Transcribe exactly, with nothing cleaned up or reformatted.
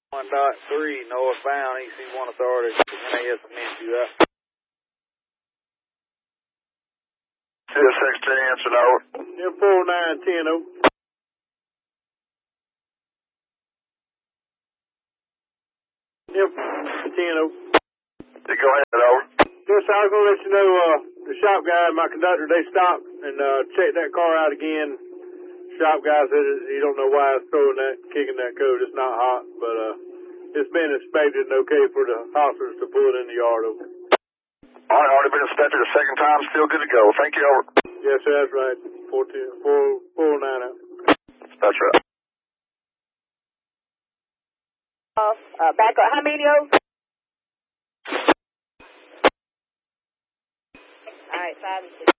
one dot three northbound, E C one authority, N A S meant you that. C S sixteen, answer over. M four nine ten oh. M ten oh. Yeah, go ahead, over. Yes, I was going to let you know, uh, the shop guy and my conductor, they stopped and uh, checked that car out again. Shop guy said he don't know why it's throwing that, kicking that code. It's not hot, but uh, it's been inspected and okay for the officers to pull it in the yard over. All right, already been inspected a second time, still good to go. Thank you, over. Yes, sir, that's right. fourteen, four, four nine out. That's right. Uh, uh, back up. How many of? All right, five and six.